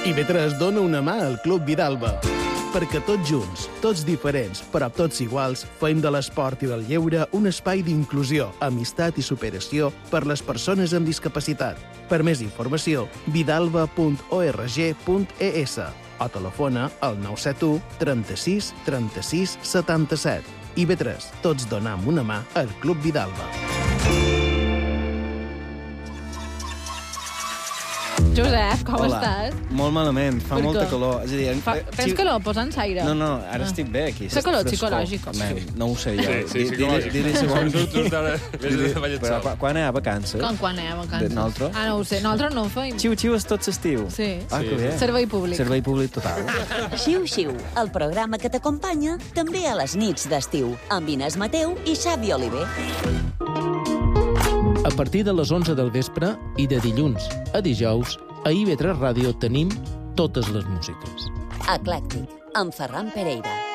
IB3 dona una mà al Club Vidalba. Perquè tots junts, tots diferents, però tots iguals, fem de l'esport i del lleure un espai d'inclusió, amistat i superació per les persones amb discapacitat. Per més informació, vidalba.org.es o telefona al 971 36 36 77. IB3, tots donam una mà al Club Vidalba. Josep, com estàs? Molt malament, fa molta calor. És a dir, Tens calor? Posa'ns aire. No, ara estic bé aquí. Fa calor psicològic. No ho sé jo. Sí, Diré segons. Però Quan hi ha vacances? Quan hi ha vacances? Nosaltres? No ho sé, nosaltres no ho feim. Xiu-xiu és tot l'estiu. Sí. Que bé. Servei públic. Servei públic total. Xiu-xiu, el programa que t'acompanya també a les nits d'estiu, amb Inés Mateu i Xavi Oliver. A partir de les 11 del vespre i de dilluns a dijous, a IB3 Ràdio tenim totes les músiques. Eclèctic, amb Ferran Pereira.